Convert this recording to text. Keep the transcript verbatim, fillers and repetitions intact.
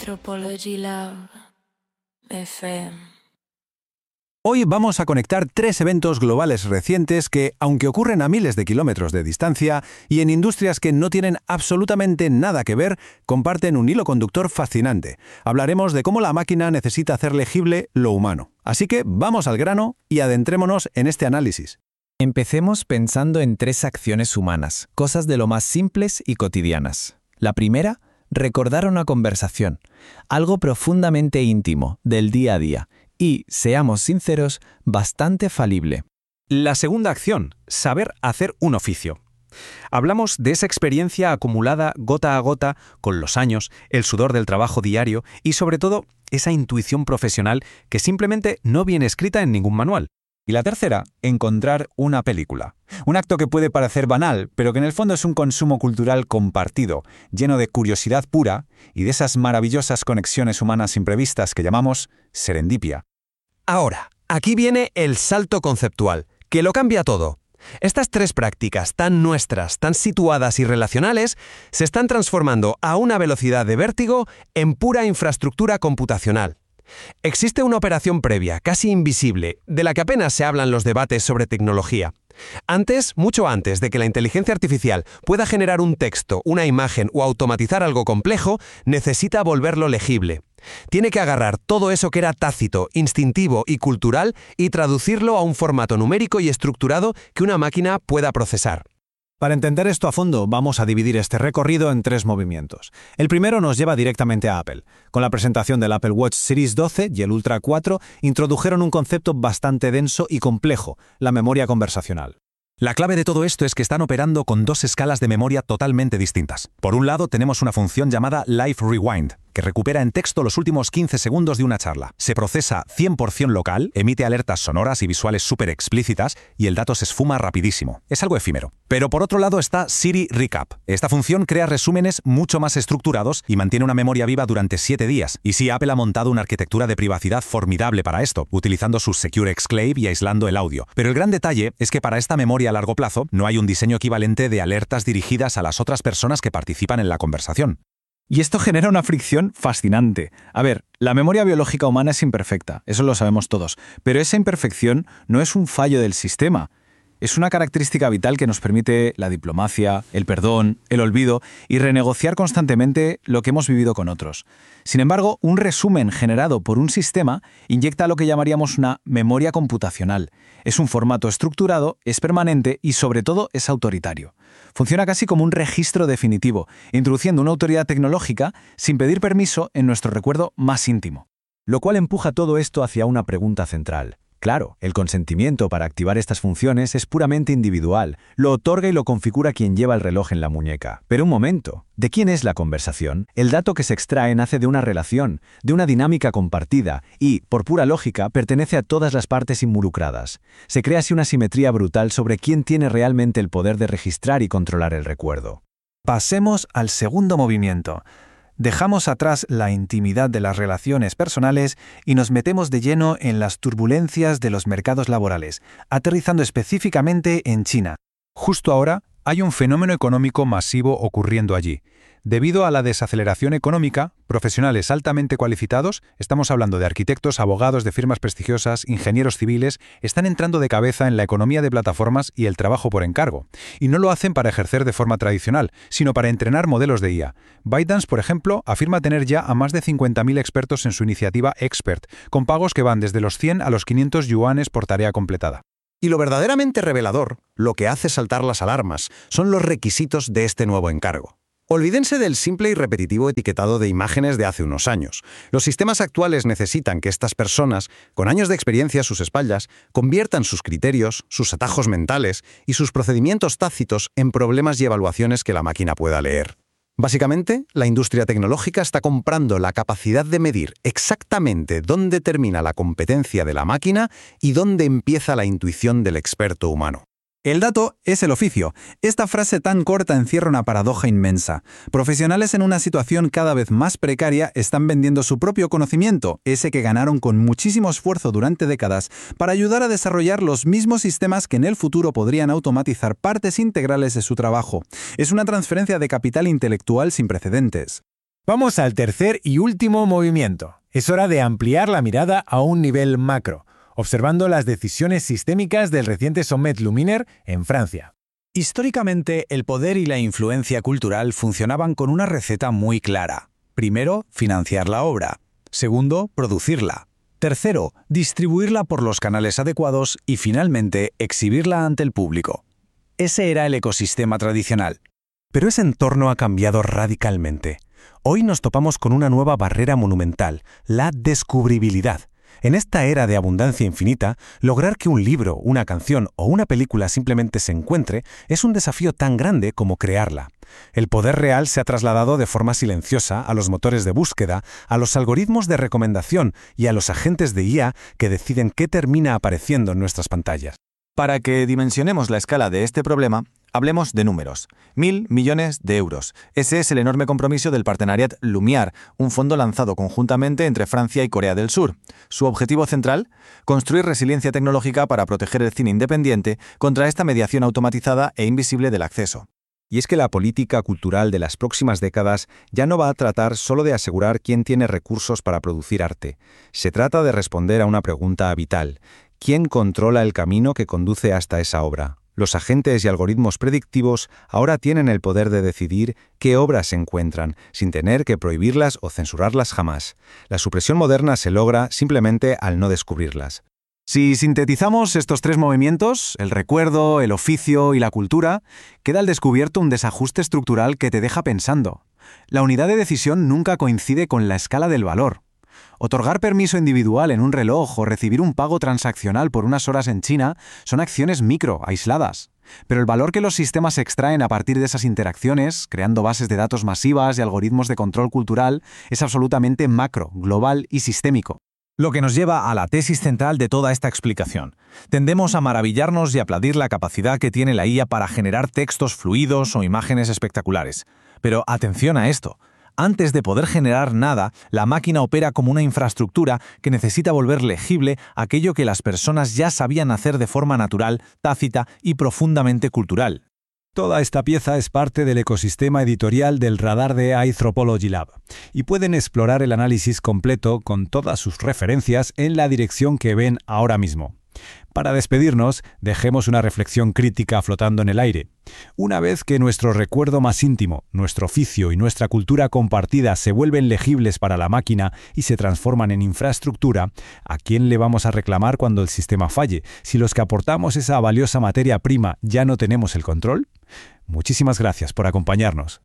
Anthropology Lab F M. Hoy vamos a conectar tres eventos globales recientes que, aunque ocurren a miles de kilómetros de distancia y en industrias que no tienen absolutamente nada que ver, comparten un hilo conductor fascinante. Hablaremos de cómo la máquina necesita hacer legible lo humano. Así que vamos al grano y adentrémonos en este análisis. Empecemos pensando en tres acciones humanas, cosas de lo más simples y cotidianas. La primera, recordar una conversación, algo profundamente íntimo, del día a día, y, seamos sinceros, bastante falible. La segunda acción, saber hacer un oficio. Hablamos de esa experiencia acumulada gota a gota con los años, el sudor del trabajo diario y, sobre todo, esa intuición profesional que simplemente no viene escrita en ningún manual. Y la tercera, encontrar una película. Un acto que puede parecer banal, pero que en el fondo es un consumo cultural compartido, lleno de curiosidad pura y de esas maravillosas conexiones humanas imprevistas que llamamos serendipia. Ahora, aquí viene el salto conceptual, que lo cambia todo. Estas tres prácticas tan nuestras, tan situadas y relacionales, se están transformando a una velocidad de vértigo en pura infraestructura computacional. Existe una operación previa, casi invisible, de la que apenas se hablan los debates sobre tecnología. Antes, mucho antes de que la inteligencia artificial pueda generar un texto, una imagen o automatizar algo complejo, necesita volverlo legible. Tiene que agarrar todo eso que era tácito, instintivo y cultural y traducirlo a un formato numérico y estructurado que una máquina pueda procesar. Para entender esto a fondo, vamos a dividir este recorrido en tres movimientos. El primero nos lleva directamente a Apple. Con la presentación del Apple Watch Series doce y el Ultra cuatro, introdujeron un concepto bastante denso y complejo, la memoria conversacional. La clave de todo esto es que están operando con dos escalas de memoria totalmente distintas. Por un lado, tenemos una función llamada Live Rewind, que recupera en texto los últimos quince segundos de una charla. Se procesa cien por ciento local, emite alertas sonoras y visuales súper explícitas y el dato se esfuma rapidísimo. Es algo efímero. Pero por otro lado está Siri Recap. Esta función crea resúmenes mucho más estructurados y mantiene una memoria viva durante siete días. Y sí, Apple ha montado una arquitectura de privacidad formidable para esto, utilizando su Secure Exclave y aislando el audio. Pero el gran detalle es que para esta memoria a largo plazo no hay un diseño equivalente de alertas dirigidas a las otras personas que participan en la conversación. Y esto genera una fricción fascinante. A ver, la memoria biológica humana es imperfecta, eso lo sabemos todos, pero esa imperfección no es un fallo del sistema. Es una característica vital que nos permite la diplomacia, el perdón, el olvido y renegociar constantemente lo que hemos vivido con otros. Sin embargo, un resumen generado por un sistema inyecta lo que llamaríamos una memoria computacional. Es un formato estructurado, es permanente y sobre todo es autoritario. Funciona casi como un registro definitivo, introduciendo una autoridad tecnológica sin pedir permiso en nuestro recuerdo más íntimo. Lo cual empuja todo esto hacia una pregunta central. Claro, el consentimiento para activar estas funciones es puramente individual, lo otorga y lo configura quien lleva el reloj en la muñeca. Pero un momento, ¿de quién es la conversación? El dato que se extrae nace de una relación, de una dinámica compartida y, por pura lógica, pertenece a todas las partes involucradas. Se crea así una simetría brutal sobre quién tiene realmente el poder de registrar y controlar el recuerdo. Pasemos al segundo movimiento. Dejamos atrás la intimidad de las relaciones personales y nos metemos de lleno en las turbulencias de los mercados laborales, aterrizando específicamente en China. Justo ahora hay un fenómeno económico masivo ocurriendo allí. Debido a la desaceleración económica, profesionales altamente cualificados, estamos hablando de arquitectos, abogados de firmas prestigiosas, ingenieros civiles, están entrando de cabeza en la economía de plataformas y el trabajo por encargo. Y no lo hacen para ejercer de forma tradicional, sino para entrenar modelos de I A. ByteDance, por ejemplo, afirma tener ya a más de cincuenta mil expertos en su iniciativa Expert, con pagos que van desde los cien a los quinientos yuanes por tarea completada. Y lo verdaderamente revelador, lo que hace saltar las alarmas, son los requisitos de este nuevo encargo. Olvídense del simple y repetitivo etiquetado de imágenes de hace unos años. Los sistemas actuales necesitan que estas personas, con años de experiencia a sus espaldas, conviertan sus criterios, sus atajos mentales y sus procedimientos tácitos en problemas y evaluaciones que la máquina pueda leer. Básicamente, la industria tecnológica está comprando la capacidad de medir exactamente dónde termina la competencia de la máquina y dónde empieza la intuición del experto humano. El dato es el oficio. Esta frase tan corta encierra una paradoja inmensa. Profesionales en una situación cada vez más precaria están vendiendo su propio conocimiento, ese que ganaron con muchísimo esfuerzo durante décadas, para ayudar a desarrollar los mismos sistemas que en el futuro podrían automatizar partes integrales de su trabajo. Es una transferencia de capital intelectual sin precedentes. Vamos al tercer y último movimiento. Es hora de ampliar la mirada a un nivel macro, observando las decisiones sistémicas del reciente Sommet Luminer en Francia. Históricamente, el poder y la influencia cultural funcionaban con una receta muy clara. Primero, financiar la obra. Segundo, producirla. Tercero, distribuirla por los canales adecuados y, finalmente, exhibirla ante el público. Ese era el ecosistema tradicional. Pero ese entorno ha cambiado radicalmente. Hoy nos topamos con una nueva barrera monumental, la descubribilidad. En esta era de abundancia infinita, lograr que un libro, una canción o una película simplemente se encuentre es un desafío tan grande como crearla. El poder real se ha trasladado de forma silenciosa a los motores de búsqueda, a los algoritmos de recomendación y a los agentes de I A que deciden qué termina apareciendo en nuestras pantallas. Para que dimensionemos la escala de este problema, hablemos de números. Mil millones de euros. Ese es el enorme compromiso del Partenariat Lumiar, un fondo lanzado conjuntamente entre Francia y Corea del Sur. Su objetivo central: construir resiliencia tecnológica para proteger el cine independiente contra esta mediación automatizada e invisible del acceso. Y es que la política cultural de las próximas décadas ya no va a tratar solo de asegurar quién tiene recursos para producir arte. Se trata de responder a una pregunta vital: ¿quién controla el camino que conduce hasta esa obra? Los agentes y algoritmos predictivos ahora tienen el poder de decidir qué obras se encuentran, sin tener que prohibirlas o censurarlas jamás. La supresión moderna se logra simplemente al no descubrirlas. Si sintetizamos estos tres movimientos, el recuerdo, el oficio y la cultura, queda al descubierto un desajuste estructural que te deja pensando. La unidad de decisión nunca coincide con la escala del valor. Otorgar permiso individual en un reloj o recibir un pago transaccional por unas horas en China son acciones micro, aisladas. Pero el valor que los sistemas extraen a partir de esas interacciones, creando bases de datos masivas y algoritmos de control cultural, es absolutamente macro, global y sistémico. Lo que nos lleva a la tesis central de toda esta explicación. Tendemos a maravillarnos y aplaudir la capacidad que tiene la I A para generar textos fluidos o imágenes espectaculares. Pero atención a esto. Antes de poder generar nada, la máquina opera como una infraestructura que necesita volver legible aquello que las personas ya sabían hacer de forma natural, tácita y profundamente cultural. Toda esta pieza es parte del ecosistema editorial del radar de Anthropology Lab y pueden explorar el análisis completo con todas sus referencias en la dirección que ven ahora mismo. Para despedirnos, dejemos una reflexión crítica flotando en el aire. Una vez que nuestro recuerdo más íntimo, nuestro oficio y nuestra cultura compartida se vuelven legibles para la máquina y se transforman en infraestructura, ¿a quién le vamos a reclamar cuando el sistema falle, si los que aportamos esa valiosa materia prima ya no tenemos el control? Muchísimas gracias por acompañarnos.